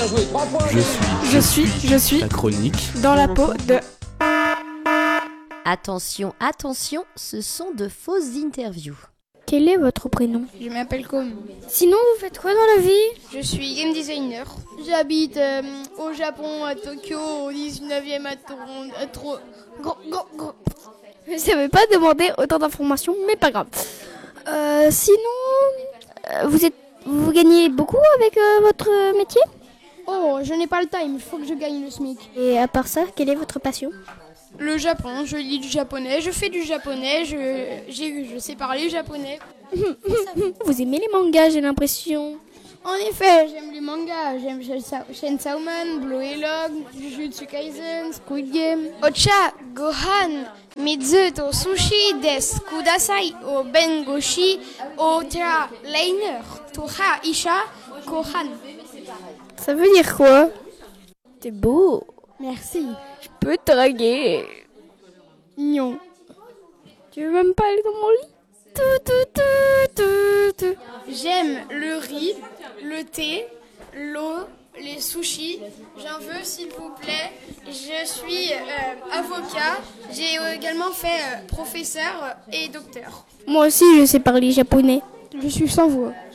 Je suis Ta chronique. dans la peau de... Attention, attention, ce sont de fausses interviews. Quel est votre prénom? Je m'appelle Com. Sinon, vous faites quoi dans la vie? Je suis game designer. J'habite au Japon, à Tokyo, au 19e à Toronto. Je ne savais pas demander autant d'informations, mais pas grave. Sinon, vous gagnez beaucoup avec votre métier? Oh, je n'ai pas le time, il faut que je gagne le SMIC. Et à part ça, quelle est votre passion? Le Japon, je lis du japonais, je fais du japonais, je sais parler japonais. Vous aimez les mangas, j'ai l'impression. En effet, j'aime les mangas, j'aime Chainsaw Man, Blue Log, Jujutsu Kaisen, Squid Game. Ocha, Gohan, Mizu to Sushi des Kudasai, o Bengoshi, o Tra Liner, Toha Isha, Kohan. Ça veut dire quoi? T'es beau. Merci. Je peux te draguer. Non. Tu veux même pas aller dans mon lit? J'aime le riz, le thé, l'eau, les sushis. J'en veux s'il vous plaît. Je suis avocat. J'ai également fait professeur et docteur. Moi aussi, je sais parler japonais. Je suis sans voix.